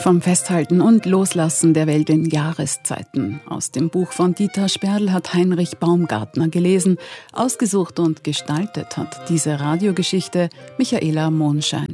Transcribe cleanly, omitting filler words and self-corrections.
Vom Festhalten und Loslassen der Welt in Jahreszeiten. Aus dem Buch von Dieter Sperl hat Heinrich Baumgartner gelesen. Ausgesucht und gestaltet hat diese Radiogeschichte Michaela Monschein.